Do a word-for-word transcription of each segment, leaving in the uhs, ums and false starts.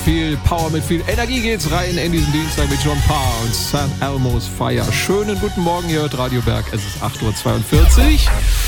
Viel Power, mit viel Energie geht's rein in diesen Dienstag mit John Parr und San Elmo's Fire. Schönen guten Morgen, ihr hört Radio Berg, es ist acht Uhr zweiundvierzig.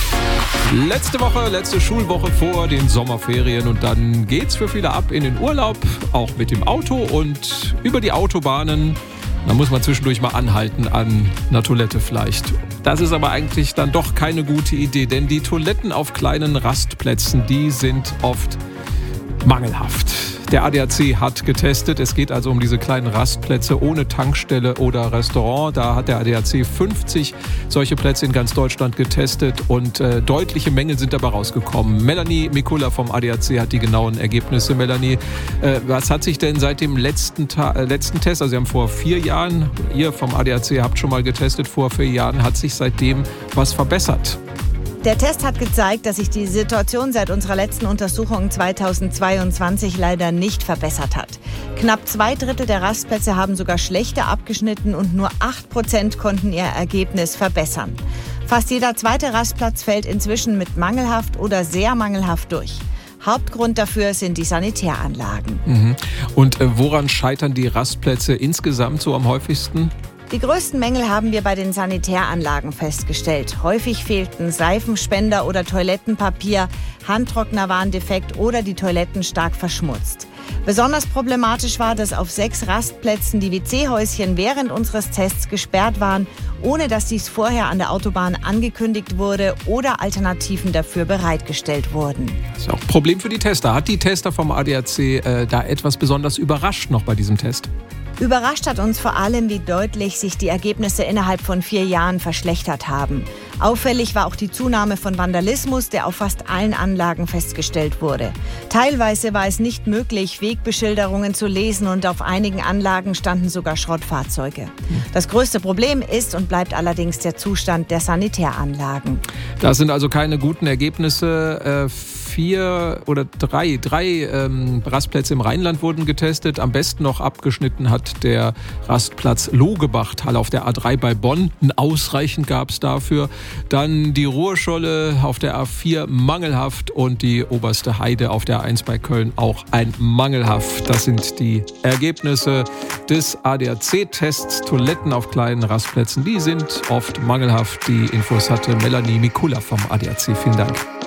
Letzte Woche, letzte Schulwoche vor den Sommerferien und dann geht's für viele ab in den Urlaub, auch mit dem Auto und über die Autobahnen. Da muss man zwischendurch mal anhalten an einer Toilette vielleicht. Das ist aber eigentlich dann doch keine gute Idee, denn die Toiletten auf kleinen Rastplätzen, die sind oft mangelhaft. Der A D A C hat getestet, es geht also um diese kleinen Rastplätze ohne Tankstelle oder Restaurant. Da hat der A D A C fünfzig solche Plätze in ganz Deutschland getestet und äh, deutliche Mängel sind dabei rausgekommen. Melanie Mikula vom A D A C hat die genauen Ergebnisse. Melanie, äh, was hat sich denn seit dem letzten, Ta- äh, letzten Test, also Sie haben vor vier Jahren, ihr vom A D A C habt schon mal getestet, vor vier Jahren, hat sich seitdem was verbessert? Der Test hat gezeigt, dass sich die Situation seit unserer letzten Untersuchung zweitausendzweiundzwanzig leider nicht verbessert hat. Knapp zwei Drittel der Rastplätze haben sogar schlechter abgeschnitten und nur acht Prozent konnten ihr Ergebnis verbessern. Fast jeder zweite Rastplatz fällt inzwischen mit mangelhaft oder sehr mangelhaft durch. Hauptgrund dafür sind die Sanitäranlagen. Mhm. Und äh, woran scheitern die Rastplätze insgesamt so am häufigsten? Die größten Mängel haben wir bei den Sanitäranlagen festgestellt. Häufig fehlten Seifenspender oder Toilettenpapier, Handtrockner waren defekt oder die Toiletten stark verschmutzt. Besonders problematisch war, dass auf sechs Rastplätzen die W C-Häuschen während unseres Tests gesperrt waren, ohne dass dies vorher an der Autobahn angekündigt wurde oder Alternativen dafür bereitgestellt wurden. Das ist auch ein Problem für die Tester. Hat die Tester vom A D A C äh, da etwas besonders überrascht noch bei diesem Test? Überrascht hat uns vor allem, wie deutlich sich die Ergebnisse innerhalb von vier Jahren verschlechtert haben. Auffällig war auch die Zunahme von Vandalismus, der auf fast allen Anlagen festgestellt wurde. Teilweise war es nicht möglich, Wegbeschilderungen zu lesen und auf einigen Anlagen standen sogar Schrottfahrzeuge. Das größte Problem ist und bleibt allerdings der Zustand der Sanitäranlagen. Das sind also keine guten Ergebnisse. Vier oder drei, drei ähm, Rastplätze im Rheinland wurden getestet. Am besten noch abgeschnitten hat der Rastplatz Logebachtal auf der A drei bei Bonn. Ausreichend gab es dafür. Dann die Ruhrscholle auf der A vier mangelhaft und die Oberste Heide auf der A eins bei Köln auch ein mangelhaft. Das sind die Ergebnisse des A D A C-Tests. Toiletten auf kleinen Rastplätzen, die sind oft mangelhaft. Die Infos hatte Melanie Mikula vom A D A C. Vielen Dank.